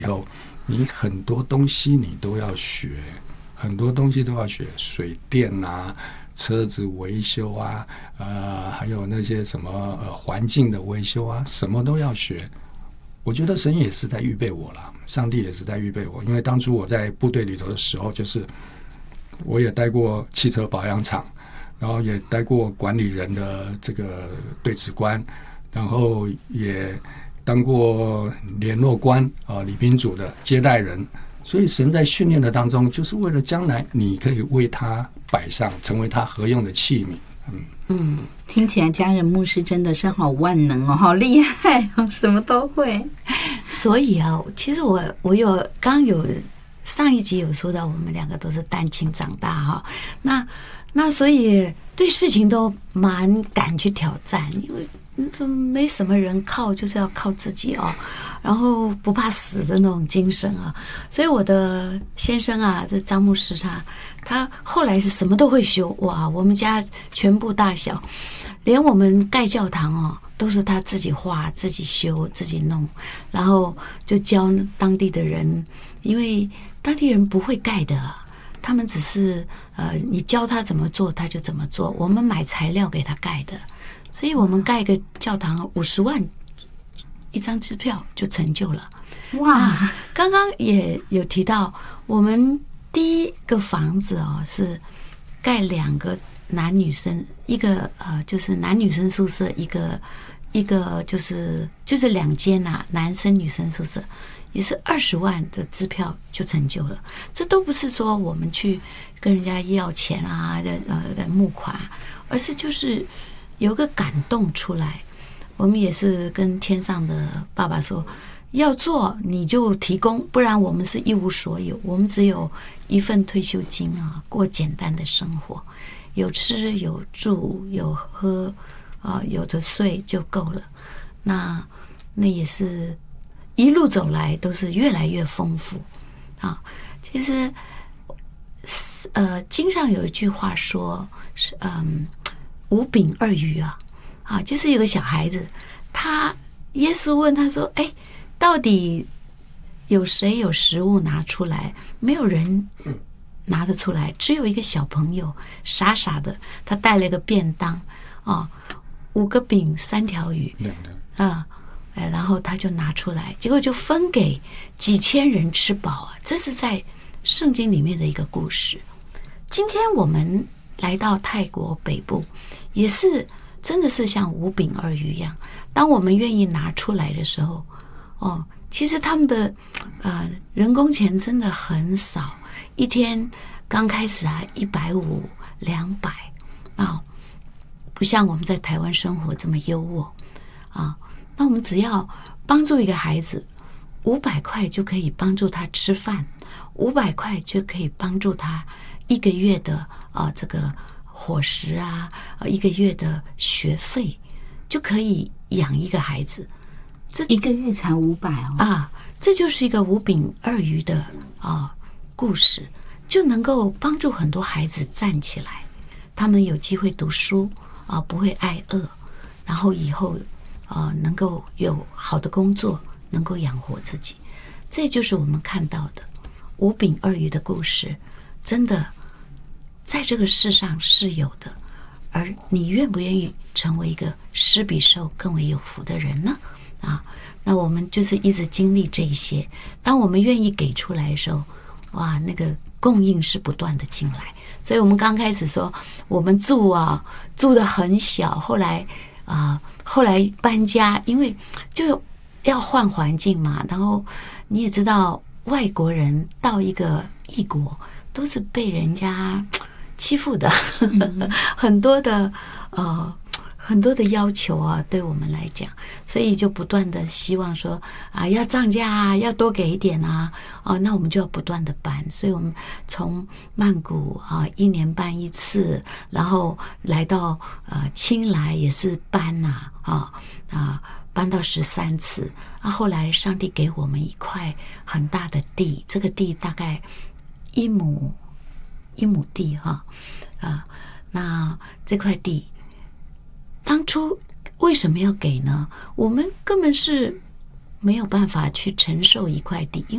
以后，你很多东西你都要学，很多东西都要学，水电啊，车子维修啊，还有那些什么环境的维修啊，什么都要学。我觉得神也是在预备我啦，上帝也是在预备我，因为当初我在部队里头的时候，就是我也待过汽车保养厂，然后也待过管理人的这个对职官，然后也当过联络官礼宾组的接待人。所以神在训练的当中，就是为了将来你可以为他摆上，成为他合用的器皿。 听起来家人牧师真的是好万能哦，好厉害哦，什么都会。 所以啊，其实我有刚有上一集有说到，我们两个都是单亲长大哈，那所以对事情都蛮敢去挑战，因为没什么人靠，就是要靠自己哦，然后不怕死的那种精神啊。所以我的先生啊，这张牧师他后来是什么都会修哇，我们家全部大小，连我们盖教堂哦，都是他自己画、自己修、自己弄，然后就教当地的人，因为当地人不会盖的，他们只是你教他怎么做，他就怎么做，我们买材料给他盖的。所以我们盖一个教堂50万一张支票就成就了。 哇！ 刚刚也有提到，我们第一个房子哦是盖2个男女生，一个就是男女生宿舍，一个就是2间啊，男生女生宿舍，也是20万的支票就成就了。这都不是说我们去跟人家要钱啊的募款，而是就是有个感动出来。我们也是跟天上的爸爸说，要做你就提供，不然我们是一无所有，我们只有一份退休金啊，过简单的生活，有吃有住有喝有的睡就够了。那也是一路走来都是越来越丰富啊。其实经上有一句话说是5饼2鱼啊，就是有个小孩子，耶稣问他说，到底有谁有食物拿出来？没有人拿得出来，只有一个小朋友傻傻的，他带了一个便当5个饼3条鱼然后他就拿出来，结果就分给几千人吃饱啊！这是在圣经里面的一个故事。今天我们来到泰国北部，也是真的是像5饼2鱼一样，当我们愿意拿出来的时候，其实他们的人工钱真的很少，一天刚开始150、200不像我们在台湾生活这么优渥那我们只要帮助一个孩子，500块就可以帮助他吃饭，500块就可以帮助他1个月的这个伙食1个月的学费，就可以养一个孩子。 这1个月才500 这就是一个5饼2鱼的故事，就能够帮助很多孩子站起来，他们有机会读书不会挨饿，然后以后能够有好的工作，能够养活自己。这就是我们看到的5饼2鱼的故事，真的在这个世上是有的。而你愿不愿意成为一个施比受更为有福的人呢？那我们就是一直经历这一些，当我们愿意给出来的时候，哇，那个供应是不断的进来。所以我们刚开始说我们住得很小，后来搬家，因为就要换环境嘛。然后你也知道，外国人到一个异国都是被人家欺负的，很多的要求对我们来讲，所以就不断的希望说要涨价要多给一点那我们就要不断的搬。所以我们从曼谷1年搬1次，然后来到清莱也是搬搬到13次后来上帝给我们一块很大的地，这个地大概1亩地那这块地当初为什么要给呢？我们根本是没有办法去承受一块地，